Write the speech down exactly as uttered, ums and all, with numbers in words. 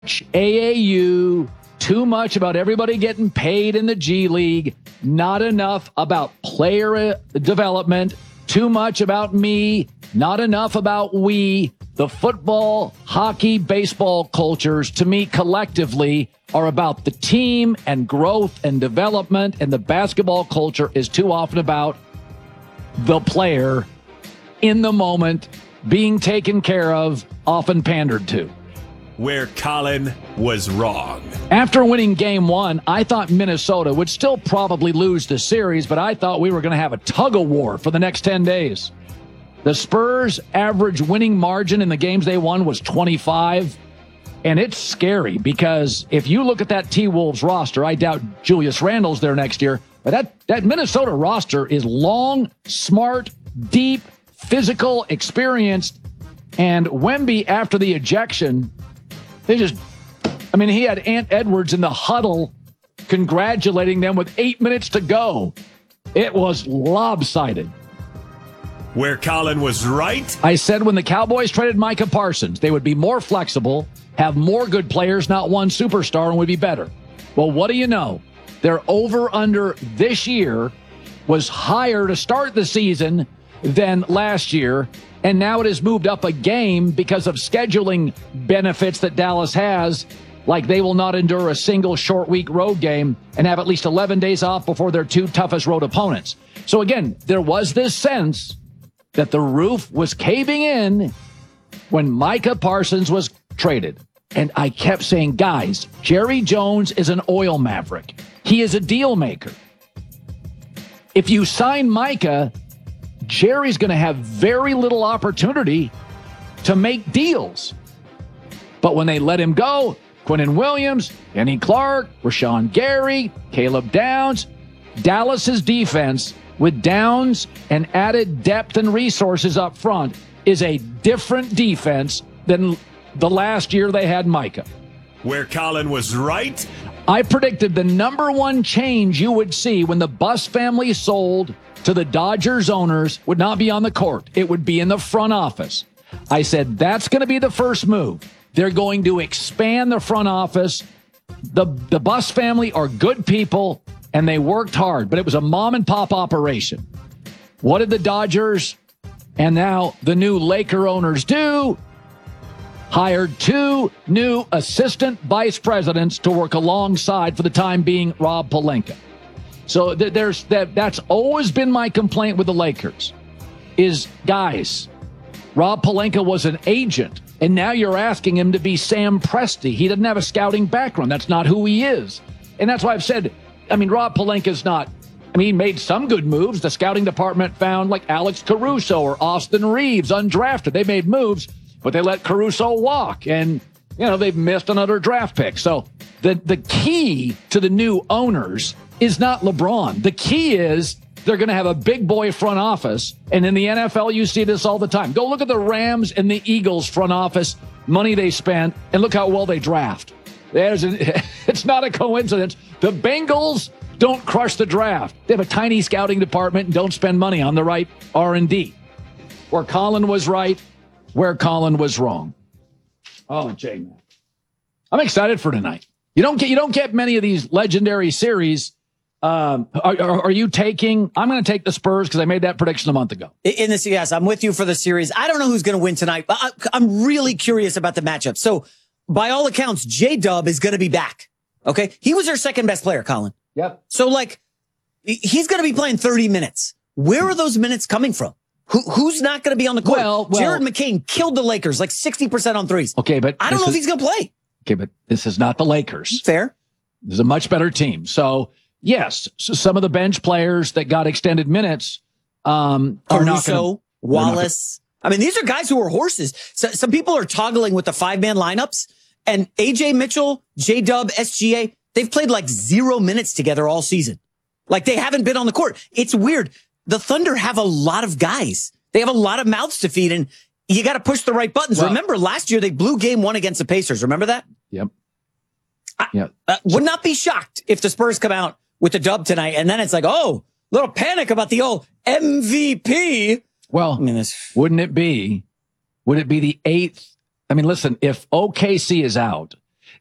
A A U, too much about everybody getting paid in the G League, not enough about player development, too much about me, not enough about we. The football, hockey, baseball cultures, to me, collectively, are about the team and growth and development, and the basketball culture is too often about the player in the moment, being taken care of, often pandered to. Where Colin was wrong. After winning game one, I thought Minnesota would still probably lose the series, but I thought we were going to have a tug-of-war for the next ten days. The Spurs' average winning margin in the games they won was twenty-five, and it's scary because if you look at that T-Wolves roster, I doubt Julius Randle's there next year, but that, that Minnesota roster is long, smart, deep, physical, experienced, and Wemby, after the ejection, they just, I mean, he had Ant Edwards in the huddle congratulating them with eight minutes to go. It was lopsided. Where Colin was right. I said when the Cowboys traded Micah Parsons, they would be more flexible, have more good players, not one superstar, and would be better. Well, what do you know? Their over-under this year was higher to start the season than last year, and now it has moved up a game because of scheduling benefits that Dallas has, like they will not endure a single short week road game and have at least eleven days off before their two toughest road opponents. So again, there was this sense that the roof was caving in when Micah Parsons was traded. And I kept saying, guys, Jerry Jones is an oil maverick. He is a deal maker. If you sign Micah, Jerry's going to have very little opportunity to make deals. But when they let him go, Quinnen Williams, Kenny Clark, Rashawn Gary, Caleb Downs, Dallas's defense with Downs and added depth and resources up front is a different defense than the last year they had Micah. Where Colin was right. I predicted the number one change you would see when the Buss family sold to the Dodgers owners would not be on the court. It would be in the front office. I said, that's going to be the first move. They're going to expand the front office. The, the Buss family are good people, and they worked hard, but it was a mom-and-pop operation. What did the Dodgers and now the new Laker owners do? Hired two new assistant vice presidents to work alongside, for the time being, Rob Pelinka. So th- there's that. That's always been my complaint with the Lakers is, guys, Rob Pelinka was an agent, and now you're asking him to be Sam Presti. He doesn't have a scouting background. That's not who he is. And that's why I've said, I mean, Rob Pelinka's not, I mean, he made some good moves. The scouting department found like Alex Caruso or Austin Reeves, undrafted. They made moves, but they let Caruso walk, and, you know, they've missed another draft pick. So the, the key to the new owners is not LeBron. The key is they're going to have a big boy front office, and in the N F L, you see this all the time. Go look at the Rams and the Eagles front office, money they spent, and look how well they draft. There's an, it's not a coincidence. The Bengals don't crush the draft. They have a tiny scouting department and don't spend money on the right R and D. Where Colin was right, where Colin was wrong. Oh, Jay, I'm excited for tonight. You don't get you don't get many of these legendary series. Um, are, are, are you taking? I'm going to take the Spurs because I made that prediction a month ago. In this, yes, I'm with you for the series. I don't know who's going to win tonight, but I, I'm really curious about the matchup. So, by all accounts, J-Dub is going to be back. Okay, he was our second best player, Colin. Yep. So, like, he's going to be playing thirty minutes. Where are those minutes coming from? Who, who's not going to be on the court? Well, well, Jared McCain killed the Lakers like sixty percent on threes. Okay, but I don't know is, if he's going to play. Okay, but this is not the Lakers. Fair. This is a much better team. So, yes, so some of the bench players that got extended minutes um, are not going to. Wallace. I mean, these are guys who are horses. So, some people are toggling with the five-man lineups, and A J Mitchell, J-Dub, S G A, they've played like zero minutes together all season. Like, they haven't been on the court. It's weird. The Thunder have a lot of guys. They have a lot of mouths to feed, and you got to push the right buttons. Well, remember, last year they blew game one against the Pacers. Remember that? Yep. I, yep. Uh, would not be shocked if the Spurs come out with the dub tonight, and then it's like, oh, little panic about the old M V P. Well, I mean, this, wouldn't it be, would it be the eighth? I mean, listen, if O K C is out,